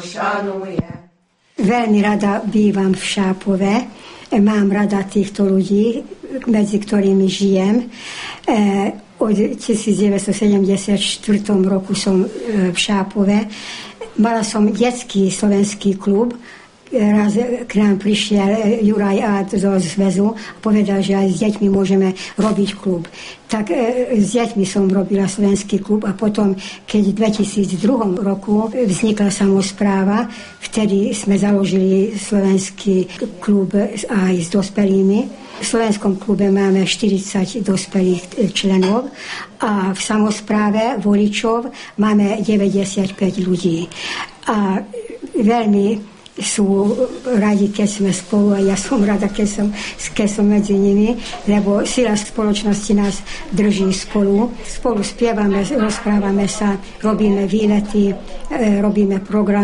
pošanuje. Veľmi rada bývam v Šápove. Mám rada týchto ľudí, medzi ktorými žijem. Od 1974 roku som v Šápove. Mala som detský slovenský klub. Raz k nám prišiel Juraj Át zo zväzu a povedal, že aj s deťmi môžeme robiť klub. Tak s deťmi som robila slovenský klub a potom, keď v 2002 roku vznikla samospráva, vtedy sme založili slovenský klub aj s dospelými. V slovenskom klube máme 40 dospelých členov a v samospráve voličov máme 95 ľudí. A veľmi sú radi, keď sme spolu a ja som rada, keď som medzi nimi, lebo sila spoločnosti nás drží spolu. Spolu spievame, rozprávame sa, robíme výlety, robíme program.